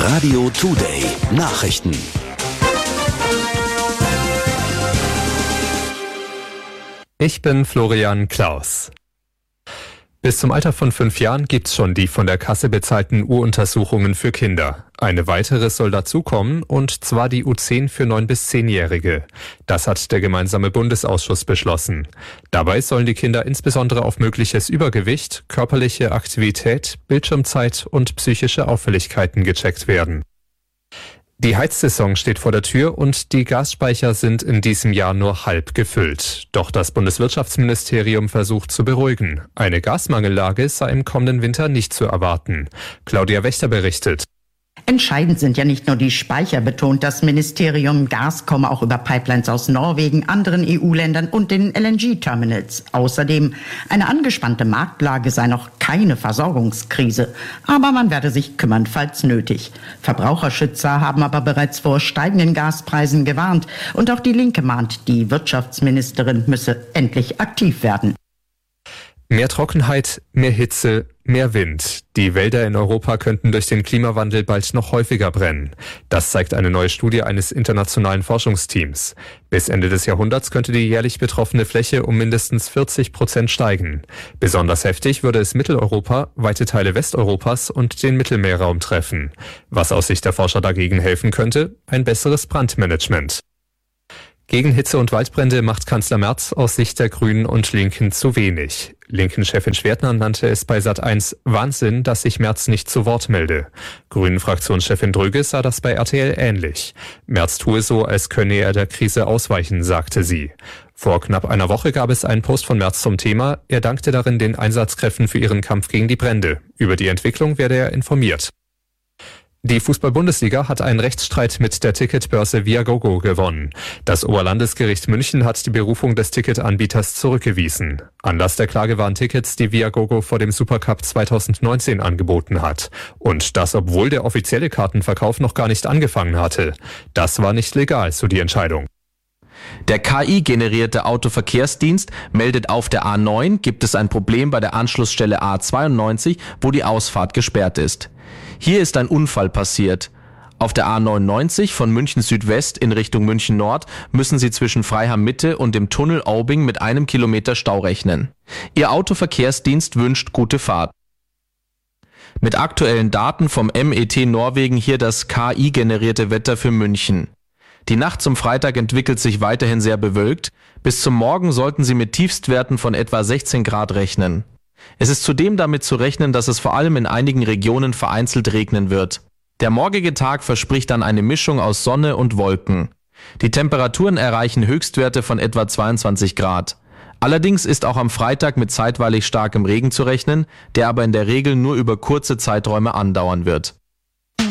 Radio Today Nachrichten. Ich bin Florian Klaus. Bis zum Alter von 5 Jahren gibt's schon die von der Kasse bezahlten U-Untersuchungen für Kinder. Eine weitere soll dazukommen, und zwar die U10 für 9- bis 10-Jährige. Das hat der gemeinsame Bundesausschuss beschlossen. Dabei sollen die Kinder insbesondere auf mögliches Übergewicht, körperliche Aktivität, Bildschirmzeit und psychische Auffälligkeiten gecheckt werden. Die Heizsaison steht vor der Tür und die Gasspeicher sind in diesem Jahr nur halb gefüllt. Doch das Bundeswirtschaftsministerium versucht zu beruhigen. Eine Gasmangellage sei im kommenden Winter nicht zu erwarten. Claudia Wächter berichtet. Entscheidend sind ja nicht nur die Speicher, betont das Ministerium. Gas komme auch über Pipelines aus Norwegen, anderen EU-Ländern und den LNG-Terminals. Außerdem, eine angespannte Marktlage sei noch keine Versorgungskrise. Aber man werde sich kümmern, falls nötig. Verbraucherschützer haben aber bereits vor steigenden Gaspreisen gewarnt. Und auch die Linke mahnt, die Wirtschaftsministerin müsse endlich aktiv werden. Mehr Trockenheit, mehr Hitze, mehr Wind. Die Wälder in Europa könnten durch den Klimawandel bald noch häufiger brennen. Das zeigt eine neue Studie eines internationalen Forschungsteams. Bis Ende des Jahrhunderts könnte die jährlich betroffene Fläche um mindestens 40% steigen. Besonders heftig würde es Mitteleuropa, weite Teile Westeuropas und den Mittelmeerraum treffen. Was aus Sicht der Forscher dagegen helfen könnte? Ein besseres Brandmanagement. Gegen Hitze und Waldbrände macht Kanzler Merz aus Sicht der Grünen und Linken zu wenig. Linken-Chefin Schwertner nannte es bei Sat.1 Wahnsinn, dass sich Merz nicht zu Wort melde. Grünen-Fraktionschefin Dröge sah das bei RTL ähnlich. Merz tue so, als könne er der Krise ausweichen, sagte sie. Vor knapp einer Woche gab es einen Post von Merz zum Thema. Er dankte darin den Einsatzkräften für ihren Kampf gegen die Brände. Über die Entwicklung werde er informiert. Die Fußball-Bundesliga hat einen Rechtsstreit mit der Ticketbörse Viagogo gewonnen. Das Oberlandesgericht München hat die Berufung des Ticketanbieters zurückgewiesen. Anlass der Klage waren Tickets, die Viagogo vor dem Supercup 2019 angeboten hat. Und das, obwohl der offizielle Kartenverkauf noch gar nicht angefangen hatte. Das war nicht legal, so die Entscheidung. Der KI-generierte Autoverkehrsdienst meldet, auf der A9 gibt es ein Problem bei der Anschlussstelle A92, wo die Ausfahrt gesperrt ist. Hier ist ein Unfall passiert. Auf der A99 von München Südwest in Richtung München Nord müssen Sie zwischen Freiham Mitte und dem Tunnel Aubing mit 1 Kilometer Stau rechnen. Ihr Autoverkehrsdienst wünscht gute Fahrt. Mit aktuellen Daten vom MET Norwegen hier das KI-generierte Wetter für München. Die Nacht zum Freitag entwickelt sich weiterhin sehr bewölkt. Bis zum Morgen sollten Sie mit Tiefstwerten von etwa 16 Grad rechnen. Es ist zudem damit zu rechnen, dass es vor allem in einigen Regionen vereinzelt regnen wird. Der morgige Tag verspricht dann eine Mischung aus Sonne und Wolken. Die Temperaturen erreichen Höchstwerte von etwa 22 Grad. Allerdings ist auch am Freitag mit zeitweilig starkem Regen zu rechnen, der aber in der Regel nur über kurze Zeiträume andauern wird.